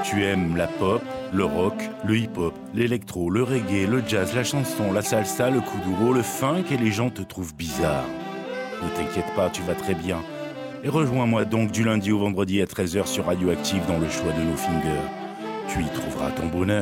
Tu aimes la pop, le rock, le hip-hop, l'électro, le reggae, le jazz, la chanson, la salsa, le kuduro, le funk et les gens te trouvent bizarre. Ne t'inquiète pas, tu vas très bien. Et rejoins-moi donc du lundi au vendredi à 13h sur Radioactive dans le choix de nos fingers. Tu y trouveras ton bonheur.